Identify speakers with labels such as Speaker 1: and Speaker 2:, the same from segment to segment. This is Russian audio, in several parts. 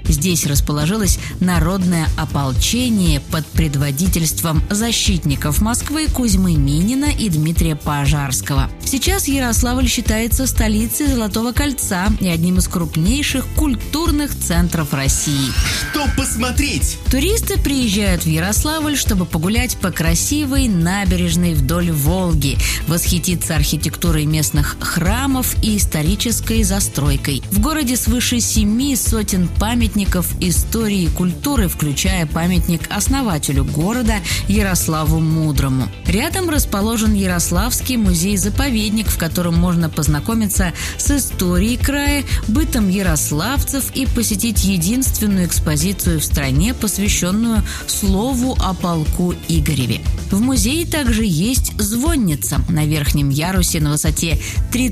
Speaker 1: Здесь расположилось народное ополчение под предводительством защитников Москвы Кузьмы Минина и Дмитрия Пожарского. Сейчас Ярославль считается столицей Золотого кольца и одним из крупнейших культурных центров России.
Speaker 2: Что посмотреть?
Speaker 1: Туристы приезжают в Ярославль, чтобы погулять по красивой набережной вдоль Волги, восхититься архитектурой местных храмов и исторической застройкой. В городе свыше 7 сотен памятников истории и культуры, включая памятник основателю города Ярославу Мудрому. Рядом расположен Ярославский музей-заповедник, в котором можно познакомиться с историей края, бытом ярославцев и посетить единственную экспозицию в стране, посвященную слову о полку Игореве. В музее также есть звонница. На верхнем ярусе на высоте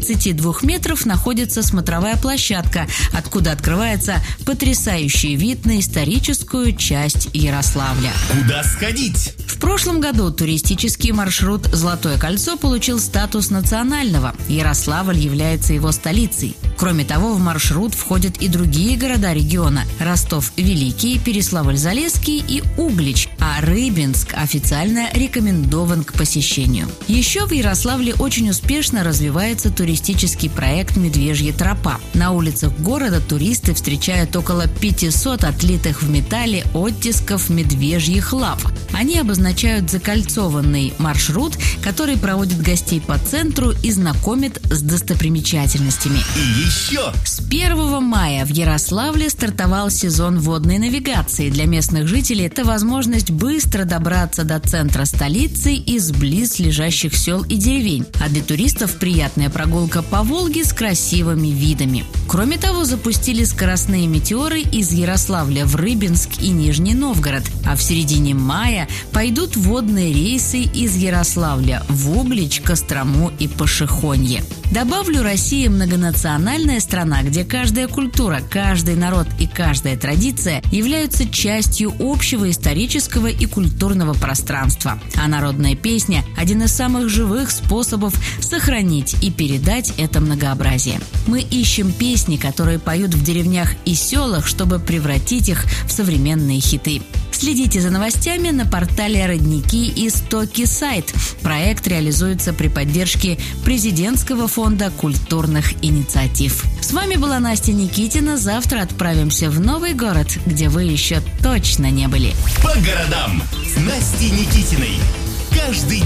Speaker 1: 32 метров находится смотровая площадка, откуда открывается потрясающий вид на историческую часть Ярославля.
Speaker 2: Куда сходить?
Speaker 1: В прошлом году туристический маршрут «Золотое кольцо» получил статус национального. Ярославль является его столицей. Кроме того, в маршрут входят и другие города региона – Ростов-Великий, Переславль-Залесский и Углич, а Рыбинск официально рекомендован к посещению. Еще в Ярославле очень успешно развивается туристический проект «Медвежья тропа». На улицах города туристы встречают около 500 отлитых в металле оттисков медвежьих лап. Они обозначают закольцованный маршрут, который проводит гостей по центру и знакомит с достопримечательностями.
Speaker 2: И еще!
Speaker 1: С 1 мая в Ярославле стартовал сезон водной навигации. Для местных жителей это возможность быстро добраться до центра столицы из близлежащих сел и деревень. А для туристов приятная прогулка по Волге с красивыми видами. Кроме того, запустили скоростные метеоры из Ярославля в Рыбинск и Нижний Новгород. А в середине мая пойдут водные рейсы из Ярославля в Углич, Кострому и Пошехонье. Добавлю, Россия многонациональная страна, где каждая культура, каждый народ и каждая традиция являются частью общего исторического и культурного пространства. А народная песня – один из самых живых способов сохранить и передать это многообразие. Мы ищем песни, которые поют в деревнях и селах, чтобы превратить их в современные хиты. Следите за новостями на портале «Родники» и «Истоки Сайт». Проект реализуется при поддержке Президентского фонда культурных инициатив. С вами была Настя Никитина. Завтра отправимся в новый город, где вы еще точно не были.
Speaker 2: По городам с Настей Никитиной. Каждый